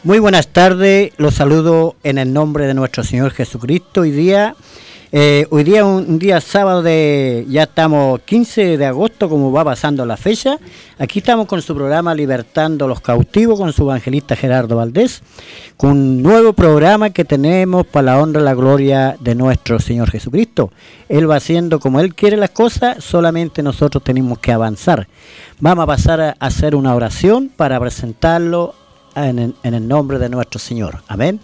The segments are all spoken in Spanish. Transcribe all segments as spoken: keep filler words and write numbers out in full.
Muy buenas tardes, los saludo en el nombre de nuestro Señor Jesucristo. Hoy día, eh, hoy día un, un día sábado de, ya estamos quince de agosto, como va pasando la fecha. Aquí estamos con su programa Libertando a los Cautivos, con su evangelista Gerardo Valdés, con un nuevo programa que tenemos para la honra y la gloria de nuestro Señor Jesucristo. Él va haciendo como Él quiere las cosas, solamente nosotros tenemos que avanzar. Vamos a pasar a hacer una oración para presentarlo En el, en el nombre de nuestro Señor. Amén.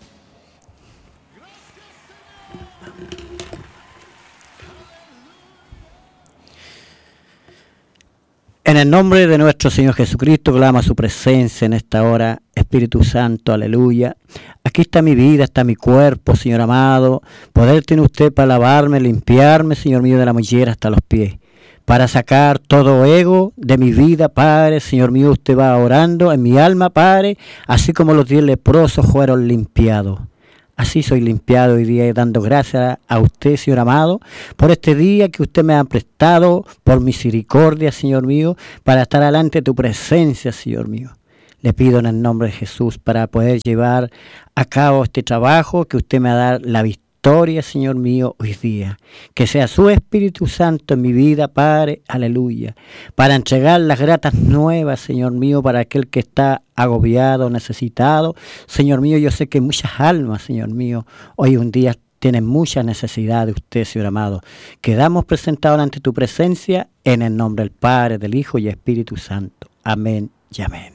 En el nombre de nuestro Señor Jesucristo, clama su presencia en esta hora. Espíritu Santo, aleluya. Aquí está mi vida, está mi cuerpo, Señor amado. Poder tiene usted para lavarme, limpiarme, Señor mío, de la mollera hasta los pies. Para sacar todo ego de mi vida, Padre, Señor mío, usted va orando en mi alma, Padre, así como los diez leprosos fueron limpiados. Así soy limpiado hoy día, dando gracias a usted, Señor amado, por este día que usted me ha prestado, por misericordia, Señor mío, para estar delante de tu presencia, Señor mío. Le pido en el nombre de Jesús para poder llevar a cabo este trabajo, que usted me ha dado la victoria. Victoria, Señor mío, hoy día. Que sea su Espíritu Santo en mi vida, Padre, aleluya. Para entregar las gratas nuevas, Señor mío, para aquel que está agobiado, necesitado. Señor mío, yo sé que muchas almas, Señor mío, hoy un día tienen mucha necesidad de usted, Señor amado. Quedamos presentados ante tu presencia en el nombre del Padre, del Hijo y Espíritu Santo. Amén y amén.